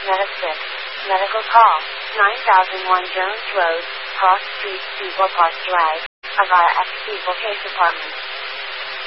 Meta 6. Medical call. 9001 Jones Road, Cross Street, Steeple Park Drive. Avaya X Steeple Case Apartment.